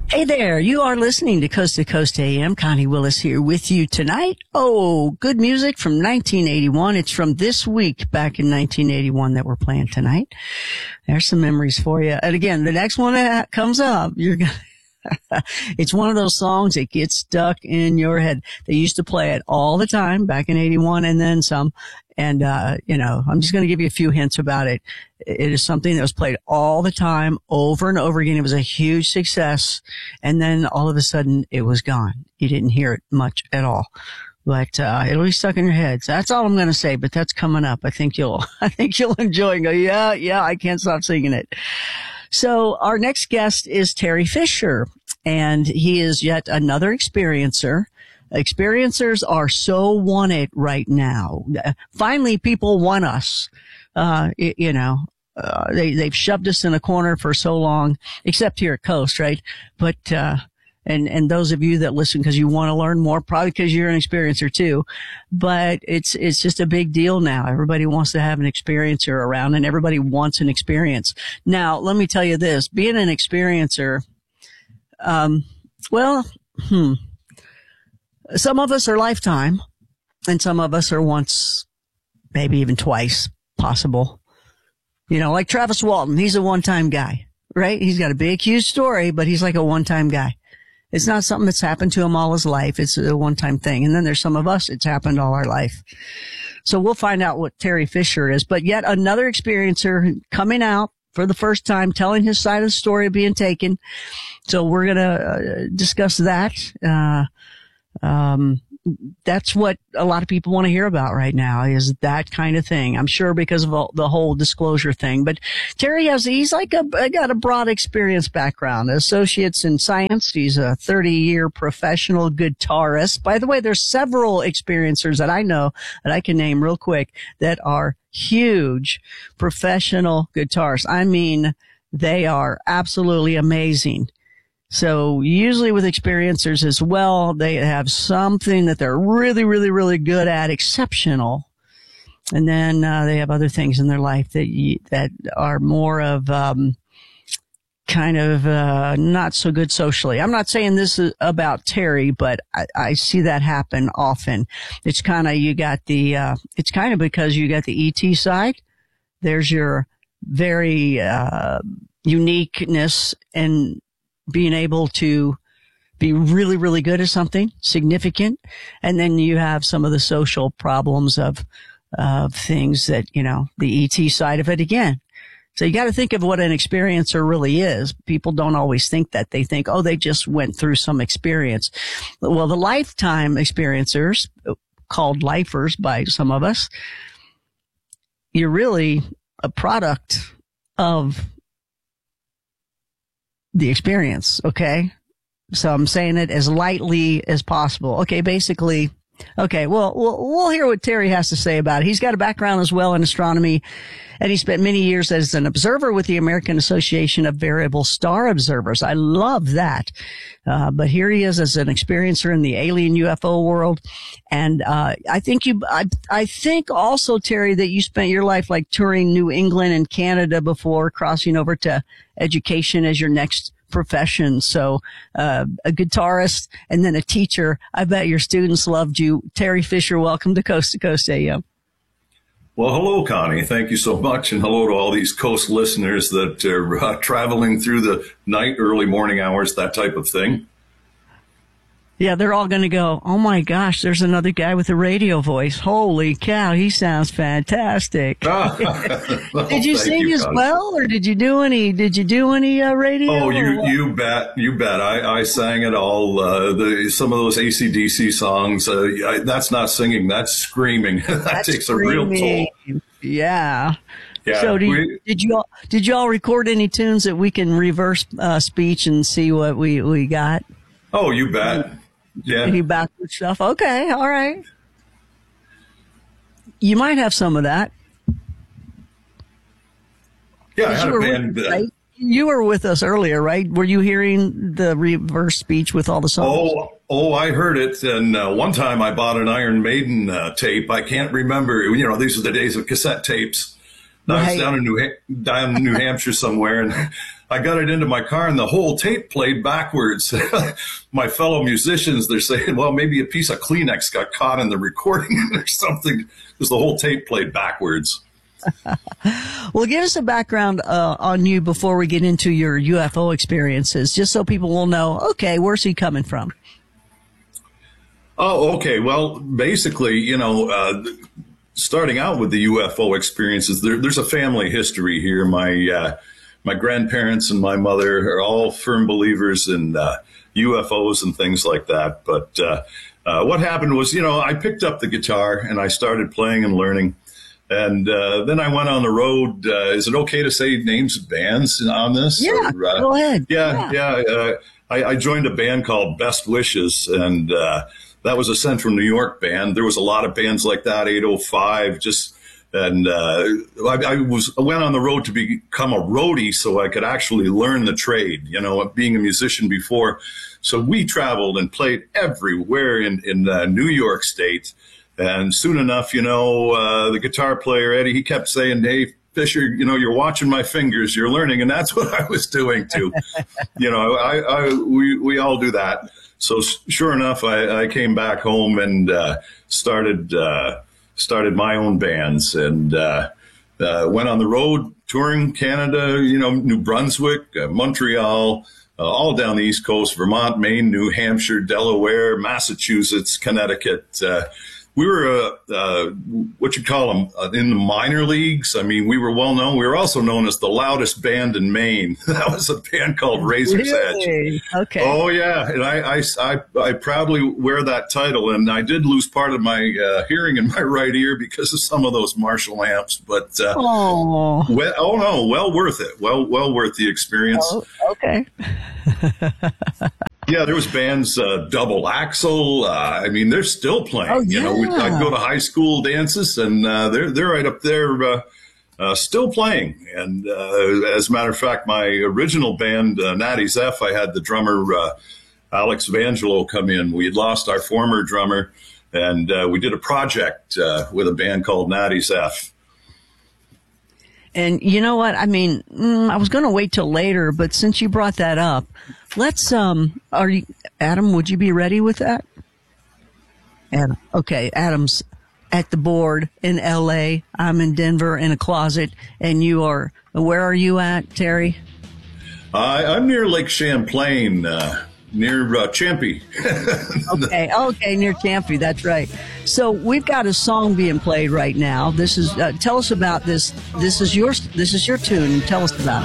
Hey there, you are listening to Coast AM. Connie Willis here with you tonight. Oh, good music from 1981. It's from this week back in 1981 that we're playing tonight. There's some memories for you. And again, the next one that comes up, you're gonna it's one of those songs that gets stuck in your head. They used to play it all the time back in 81 and then some. And, I'm just going to give you a few hints about it. It is something that was played all the time over and over again. It was a huge success. And then all of a sudden it was gone. You didn't hear it much at all. But, it'll be stuck in your head. So that's all I'm going to say, but that's coming up. I think you'll enjoy and go, yeah, I can't stop singing it. So our next guest is Terry Fisher, and he is yet another experiencer. Experiencers are so wanted right now. Finally, people want us. They've shoved us in a corner for so long, except here at Coast, right? But, and those of you that listen because you want to learn more, probably because you're an experiencer too. But it's just a big deal now. Everybody wants to have an experiencer around, and everybody wants an experience. Now, let me tell you this, being an experiencer, some of us are lifetime, and some of us are once, maybe even twice possible. Like Travis Walton, he's a one-time guy, right? He's got a big, huge story, but he's like a one-time guy. It's not something that's happened to him all his life. It's a one-time thing. And then there's some of us, it's happened all our life. So we'll find out what Terry Fisher is. But yet another experiencer coming out for the first time, telling his side of the story of being taken. So we're going to discuss that. That's what a lot of people want to hear about right now, is that kind of thing. I'm sure because of the whole disclosure thing. But Terry he's got a broad experience background, associates in science. He's a 30-year professional guitarist. By the way, there's several experiencers that I know that I can name real quick that are huge professional guitarists. I mean, they are absolutely amazing. So usually with experiencers as well, they have something that they're really, really, really good at, exceptional. And then, they have other things in their life that are more of, not so good socially. I'm not saying this is about Terry, but I see that happen often. It's kind of, it's kind of because you got the ET side. There's your very, uniqueness and being able to be really, really good at something significant. And then you have some of the social problems of things that, the ET side of it again. So you got to think of what an experiencer really is. People don't always think that. They think, they just went through some experience. Well, the lifetime experiencers, called lifers by some of us, you're really a product of the experience, okay? So I'm saying it as lightly as possible. Okay, basically, we'll hear what Terry has to say about it. He's got a background as well in astronomy, and he spent many years as an observer with the American Association of Variable Star Observers. I love that. But here he is as an experiencer in the alien UFO world. And, I think also, Terry, that you spent your life like touring New England and Canada before crossing over to education as your next profession. So, a guitarist and then a teacher. I bet your students loved you. Terry Fisher, welcome to Coast AM. Well, hello, Connie. Thank you so much. And hello to all these Coast listeners that are traveling through the night, early morning hours, that type of thing. Yeah, they're all going to go, oh my gosh, there's another guy with a radio voice. Holy cow, he sounds fantastic. Did you sing as well, or did you do any radio? Oh, you bet. I sang it all. Some of those AC/DC songs, that's not singing, that's screaming. That takes a real toll. Yeah. Yeah. So did you all record any tunes that we can reverse, speech and see what we got? Oh, you bet. Yeah. Any backward stuff? Okay. All right. You might have some of that. Yeah, I had a band. Right? You were with us earlier, right? Were you hearing the reverse speech with all the songs? Oh, I heard it. And one time I bought an Iron Maiden tape. I can't remember. These are the days of cassette tapes. I was down in New Hampshire somewhere, and I got it into my car, and the whole tape played backwards. My fellow musicians, they're saying, well, maybe a piece of Kleenex got caught in the recording or something, because the whole tape played backwards. Well, give us a background on you before we get into your UFO experiences, just so people will know, okay, where's he coming from? Oh, okay. Well, basically, starting out with the UFO experiences, there's a family history here. My grandparents and my mother are all firm believers in UFOs and things like that. But what happened was, I picked up the guitar and I started playing and learning. And then I went on the road. Is it okay to say names of bands on this? Yeah, go ahead. Yeah. I joined a band called Best Wishes, and that was a Central New York band. There was a lot of bands like that, 805, I went on the road to become a roadie so I could actually learn the trade, being a musician before. So we traveled and played everywhere in New York State. And soon enough, the guitar player, Eddie, he kept saying, hey, Fisher, you're watching my fingers, you're learning. And that's what I was doing too. We all do that. So sure enough, I came back home and started my own bands, and went on the road touring Canada, New Brunswick, Montreal, all down the East Coast, Vermont, Maine, New Hampshire, Delaware, Massachusetts, Connecticut. We were, what you call them, in the minor leagues. I mean, we were well known. We were also known as the loudest band in Maine. That was a band called Razor's Edge. Okay. Oh, yeah. And I proudly wear that title. And I did lose part of my hearing in my right ear because of some of those Marshall amps. But, well worth it. Well worth the experience. Oh, okay. Yeah, there was bands, Double Axel. They're still playing. Oh, yeah. I'd go to high school dances, and they're right up there, still playing. And as a matter of fact, my original band, Natty Zeph, I had the drummer Alex Vangelo come in. We had lost our former drummer, and we did a project with a band called Natty Zeph. And you know what? I was going to wait till later, but since you brought that up, let's, Adam, would you be ready with that? Adam. Okay. Adam's at the board in LA. I'm in Denver in a closet, and where are you at, Terry? I'm near Lake Champlain, near Champy. Okay, near Champy. That's right. So we've got a song being played right now. This is tell us about this. This is your tune. Tell us about